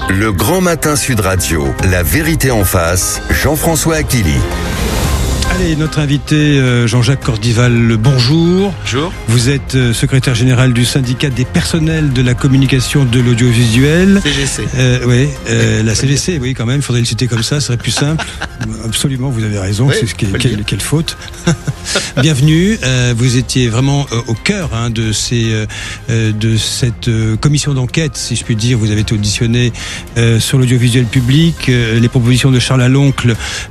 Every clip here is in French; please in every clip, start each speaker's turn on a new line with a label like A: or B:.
A: Le Grand Matin Sud Radio, la vérité en face, Jean-François Achilly.
B: Allez, notre invité Jean-Jacques Cordival, bonjour.
C: Bonjour.
B: Vous êtes secrétaire général du syndicat des personnels de la communication de l'audiovisuel.
C: CGC.
B: Oui, la CGC, oui, quand même, il faudrait le citer comme ça, ce serait plus simple. Absolument, vous avez raison,
C: oui,
B: quelle faute. Bienvenue, vous étiez vraiment au cœur de cette commission d'enquête, si je puis dire. Vous avez été auditionné sur l'audiovisuel public. Les propositions de Charles Aloncle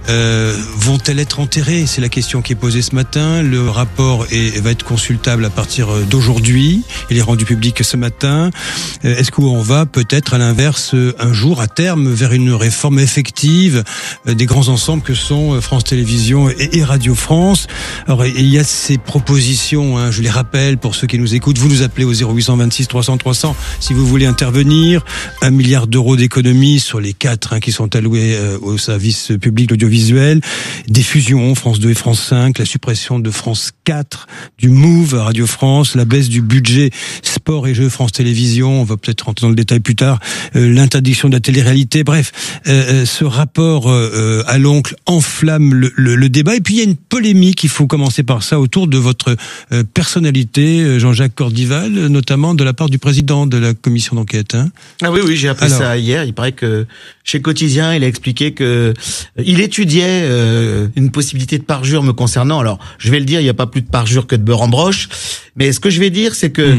B: vont-elles être enterrées ? C'est la question qui est posée ce matin. Le rapport va être consultable à partir d'aujourd'hui. Il est rendu public ce matin. Est-ce qu'on va peut-être à l'inverse un jour, à terme, vers une réforme effective des grands ensembles que sont France Télévisions et Radio France? Alors, il y a ces propositions, je les rappelle pour ceux qui nous écoutent. Vous nous appelez au 0826 300 300 si vous voulez intervenir. 1 milliard d'euros d'économies sur les 4 qui sont alloués au service public de l'audiovisuel. Des fusions, France 2 et France 5, la suppression de France 4, du Move à Radio France, la baisse du budget sport et jeux France Télévisions, on va peut-être rentrer dans le détail plus tard, l'interdiction de la télé-réalité, bref, ce rapport à l'oncle enflamme le débat. Et puis il y a une polémique, il faut commencer par ça, autour de votre personnalité, Jean-Jacques Cordival, notamment de la part du président de la commission d'enquête.
C: Ah oui, j'ai appris ça hier. Il paraît que chez Quotidien, il a expliqué que il étudiait une possibilité de parjure me concernant. Alors, je vais le dire, il n'y a pas plus de parjure que de beurre en broche. Mais ce que je vais dire, c'est que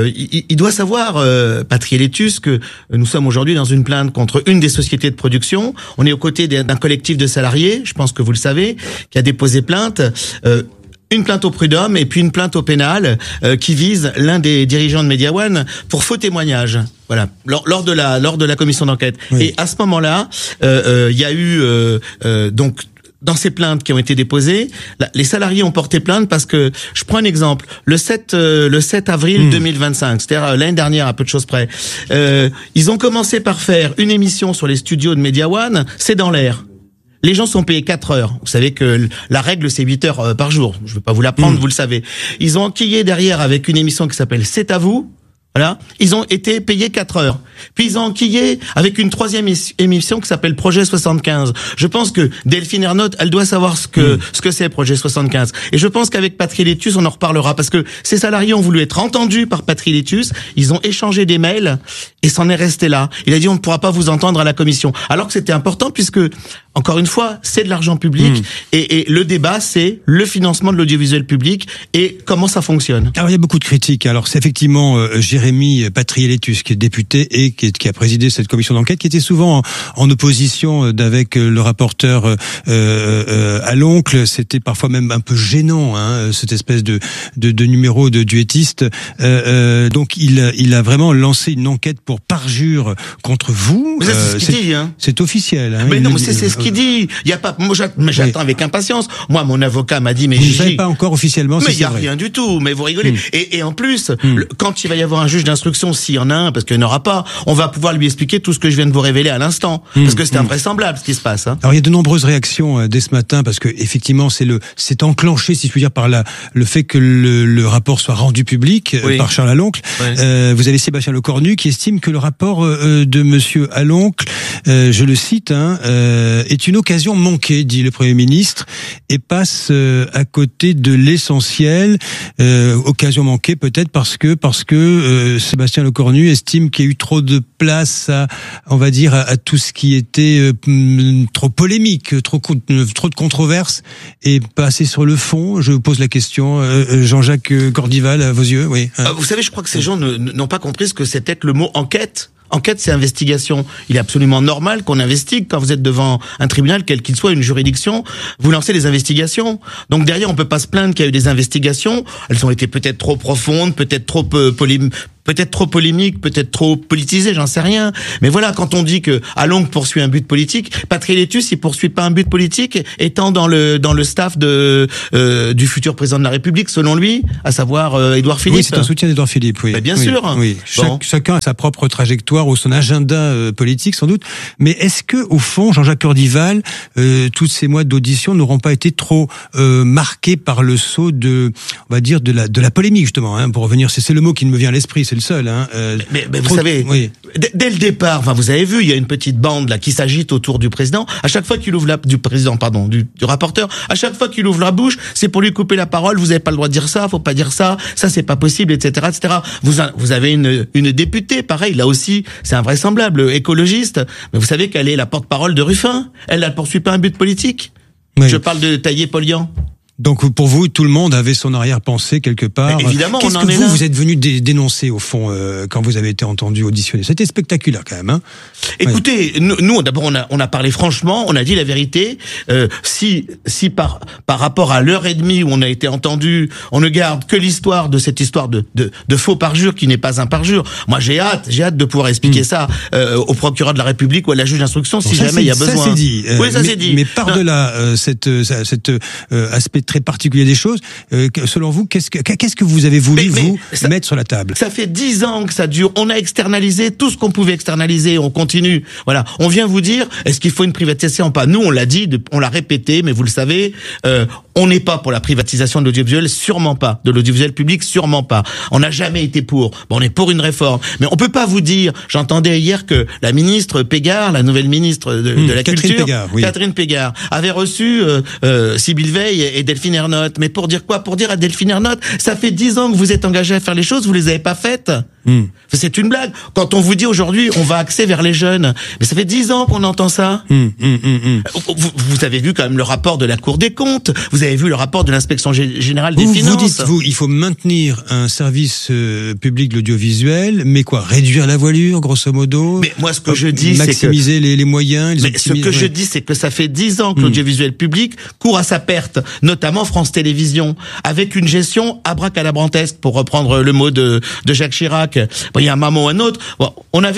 C: il doit savoir, Patrick Létus, que nous sommes aujourd'hui dans une plainte contre une des sociétés de production. On est aux côtés d'un collectif de salariés, je pense que vous le savez, qui a déposé plainte. Une plainte au prud'homme et puis une plainte au pénal qui vise l'un des dirigeants de Media One pour faux témoignage. Voilà, lors de la commission d'enquête. Oui. Et à ce moment-là, il y a eu donc dans ces plaintes qui ont été déposées, les salariés ont porté plainte parce que, je prends un exemple, le 7 avril 2025, c'est-à-dire l'année dernière à peu de choses près, ils ont commencé par faire une émission sur les studios de Media One, c'est dans l'air. Les gens sont payés 4 heures. Vous savez que la règle, c'est 8 heures par jour. Je ne vais pas vous l'apprendre, vous le savez. Ils ont enquillé derrière avec une émission qui s'appelle C'est à vous. Voilà. Ils ont été payés 4 heures. Puis ils ont enquillé avec une troisième émission qui s'appelle Projet 75. Je pense que Delphine Ernotte, elle doit savoir ce que c'est Projet 75. Et je pense qu'avec Patrick Létus, on en reparlera parce que ces salariés ont voulu être entendus par Patrick Létus. Ils ont échangé des mails et c'en est resté là. Il a dit on ne pourra pas vous entendre à la commission. Alors que c'était important puisque, encore une fois, c'est de l'argent public et le débat, c'est le financement de l'audiovisuel public et comment ça fonctionne.
B: Alors il y a beaucoup de critiques. Alors c'est effectivement Jérémy Patriélétus qui est député et qui a présidé cette commission d'enquête, qui était souvent en opposition avec le rapporteur à l'oncle. C'était parfois même un peu gênant, cette espèce de numéro de duettiste. Donc il a vraiment lancé une enquête pour parjure contre vous.
C: Mais ça, c'est ce qu'il dit.
B: C'est officiel.
C: Mais non, mais c'est ce qu'il dit. Il y a pas. Moi, j'attends avec impatience. Moi, mon avocat m'a dit, mais
B: vous ne savez pas encore officiellement.
C: Mais il y a rien du tout. Mais vous rigolez. Et en plus, quand il va y avoir un juge d'instruction, s'il y en a un, parce qu'il n'y en aura pas, on va pouvoir lui expliquer tout ce que je viens de vous révéler à l'instant, parce que c'est invraisemblable ce qui se passe.
B: Alors il y a de nombreuses réactions dès ce matin, parce que effectivement c'est enclenché, si je puis dire, par le fait que le rapport soit rendu public par Charles Aloncle. Vous avez Sébastien Lecornu qui estime que le rapport de Monsieur Aloncle, je le cite, est une occasion manquée, dit le Premier ministre, et passe à côté de l'essentiel. Occasion manquée peut-être parce que Sébastien Lecornu estime qu'il y a eu trop de place à tout ce qui était trop polémique, trop de controverses et pas assez sur le fond. Je vous pose la question, Jean-Jacques Cordival, à vos yeux, oui.
C: Vous savez, je crois que ces gens n'ont pas compris ce que c'était le mot enquête. Enquête, c'est investigation. Il est absolument normal qu'on investigue quand vous êtes devant un tribunal, quel qu'il soit, une juridiction. Vous lancez des investigations. Donc derrière, on peut pas se plaindre qu'il y a eu des investigations. Elles ont été peut-être trop profondes, peut-être trop polémiques, peut-être trop politisées, j'en sais rien. Mais voilà, quand on dit que Aloncle poursuit un but politique, Patrick Létus, il poursuit pas un but politique, étant dans le staff du futur président de la République, selon lui, à savoir Édouard Philippe.
B: Oui, c'est un soutien d'Édouard Philippe, oui.
C: Mais bien sûr.
B: Oui. Chacun a sa propre trajectoire ou son agenda politique, sans doute. Mais est-ce que, au fond, Jean-Jacques Cordival, tous ces mois d'audition n'auront pas été trop marqués par le sceau de la polémique, justement, pour revenir, c'est le mot qui me vient à l'esprit, c'est le seul. Hein.
C: Mais vous savez, oui. Dès le départ, enfin, vous avez vu, il y a une petite bande là qui s'agite autour du président. À chaque fois qu'il ouvre du rapporteur, à chaque fois qu'il ouvre la bouche, c'est pour lui couper la parole. Vous avez pas le droit de dire ça, faut pas dire ça, ça c'est pas possible, etc., etc. Vous avez une députée, pareil, là aussi, c'est invraisemblable, écologiste. Mais vous savez qu'elle est la porte-parole de Ruffin. Elle ne poursuit pas un but politique. Oui. Je parle de Taillé-Polian.
B: Donc pour vous, tout le monde avait son arrière-pensée quelque part.
C: Mais évidemment,
B: qu'est-ce que vous êtes venu dénoncer au fond quand vous avez été entendu auditionner? C'était spectaculaire quand même. Hein.
C: Écoutez, nous d'abord on a parlé franchement, on a dit la vérité. Si par rapport à l'heure et demie où on a été entendu, on ne garde que l'histoire de cette histoire de faux parjure qui n'est pas un parjure. Moi j'ai hâte de pouvoir expliquer ça au procureur de la République ou à la juge d'instruction si jamais il y a besoin.
B: Ça c'est dit.
C: Oui, ça c'est dit.
B: Mais par-delà cet aspect très particulier des choses, selon vous, qu'est-ce que vous avez voulu mettre sur la table?
C: Ça fait 10 ans que ça dure. On a externalisé tout ce qu'on pouvait externaliser. On continue. Voilà. On vient vous dire, est-ce qu'il faut une privatisation ou pas? Nous, on l'a dit, on l'a répété, mais vous le savez, on n'est pas pour la privatisation de l'audiovisuel, sûrement pas. De l'audiovisuel public, sûrement pas. On n'a jamais été pour. Bon, on est pour une réforme. Mais on peut pas vous dire, j'entendais hier que la ministre Pégard, la nouvelle ministre de la Culture, Catherine Pégard, avait reçu Sybille Veil et Delphine Ernotte. Mais pour dire quoi? Pour dire à Delphine Ernotte, ça fait 10 ans que vous êtes engagé à faire les choses, vous les avez pas faites. C'est une blague. Quand on vous dit aujourd'hui, on va axer vers les jeunes, mais ça fait 10 ans qu'on entend ça. Vous avez vu quand même le rapport de la Cour des comptes, vous avez vu le rapport de l'inspection générale des finances.
B: Vous dites, il faut maintenir un service public de l'audiovisuel, mais quoi? Réduire la voilure, grosso modo?
C: Mais moi, ce que je dis, c'est que...
B: Maximiser les moyens,
C: ce que je dis, c'est que ça fait 10 ans que l'audiovisuel public court à sa perte, notamment France Télévisions, avec une gestion abracadabrantesque, pour reprendre le mot de Jacques Chirac. Bon, il y a un moment ou un autre. Bon,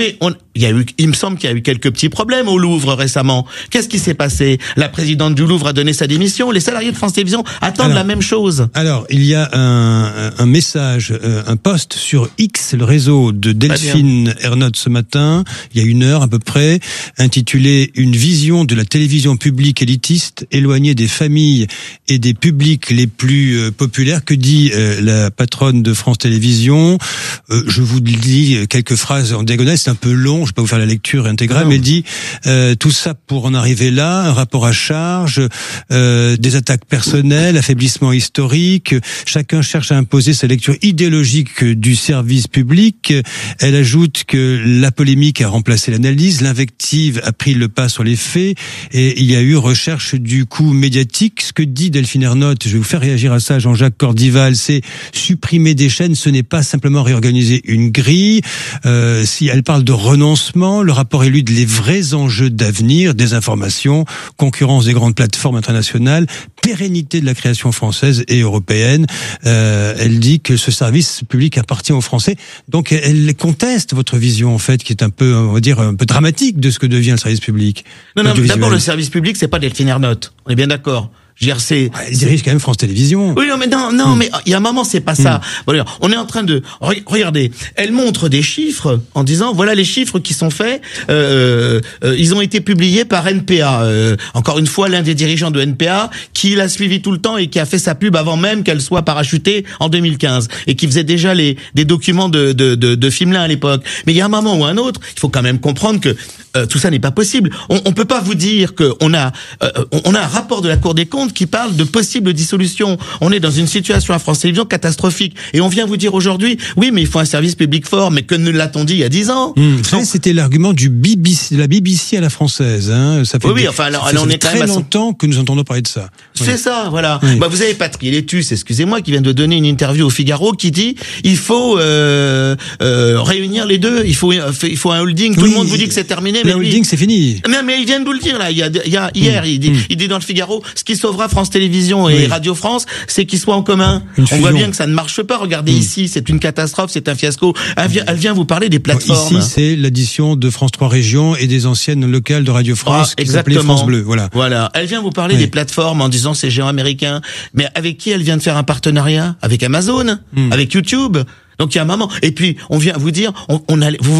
C: il me semble qu'il y a eu quelques petits problèmes au Louvre récemment. Qu'est-ce qui s'est passé? La présidente du Louvre a donné sa démission. Les salariés de France Télévisions attendent la même chose.
B: Alors, il y a un message, un post sur X, le réseau de Delphine Ernotte ce matin, il y a 1 heure à peu près, intitulé « Une vision de la télévision publique élitiste, éloignée des familles et des publics les plus populaires ». Que dit la patronne de France Télévisions? Je vous lis quelques phrases en diagonale, c'est un peu long, je vais pas vous faire la lecture intégrale, mais elle dit tout ça pour en arriver là, un rapport à charge, des attaques personnelles, affaiblissement historique, chacun cherche à imposer sa lecture idéologique du service public. Elle ajoute que la polémique a remplacé l'analyse, l'invective a pris le pas sur les faits, et il y a eu recherche du coût médiatique. Ce que dit Delphine Ernotte, je vais vous faire réagir à ça, Jean-Jacques Cordival, c'est supprimer des chaînes, ce n'est pas simplement réorganiser une grille. Si elle parle de renoncement, le rapport élude les vrais enjeux d'avenir, désinformation, concurrence des grandes plateformes internationales, pérennité de la création française et européenne. Elle dit que ce service public appartient aux Français. Donc elle conteste votre vision, en fait, qui est un peu, on va dire, un peu dramatique de ce que devient le service public.
C: Non, d'abord, le service public, c'est pas Delphine Ernotte. On est bien d'accord.
B: Elle dirige quand même France Télévisions.
C: Oui, mais mais il y a un moment, c'est pas ça. Voilà, on est en train de regardez. Elle montre des chiffres en disant voilà les chiffres qui sont faits. Ils ont été publiés par NPA. Encore une fois, l'un des dirigeants de NPA qui l'a suivi tout le temps et qui a fait sa pub avant même qu'elle soit parachutée en 2015 et qui faisait déjà des documents de Fimelin à l'époque. Mais il y a un moment ou un autre, il faut quand même comprendre que tout ça n'est pas possible. On peut pas vous dire que on a un rapport de la Cour des comptes qui parle de possible dissolution. On est dans une situation à France Télévisions catastrophique. Et on vient vous dire aujourd'hui, oui, mais il faut un service public fort, mais que ne l'a-t-on dit il y a 10 ans?
B: C'était l'argument de la BBC à la française. Hein. Ça fait
C: on est
B: très longtemps que nous entendons parler de ça.
C: C'est ça, voilà. Oui. Vous avez Patrick Létus, excusez-moi, qui vient de donner une interview au Figaro qui dit il faut réunir les deux. Il faut un holding. Tout le monde vous dit que c'est terminé.
B: Le holding, c'est fini.
C: Mais il vient de nous le dire là. Hier, il dit dans le Figaro, ce qui sauvera France Télévisions et Radio France, c'est qu'ils soient en commun. On voit bien que ça ne marche pas. Regardez ici, c'est une catastrophe, c'est un fiasco. Elle vient vous parler des plateformes.
B: Ici, c'est l'addition de France 3 Régions et des anciennes locales de Radio France qui s'appelait France Bleu.
C: Voilà. Elle vient vous parler des plateformes en disant c'est géant américain. Mais avec qui elle vient de faire un partenariat? Avec Amazon, avec YouTube. Donc il y a un moment. Et puis on vient vous dire, vous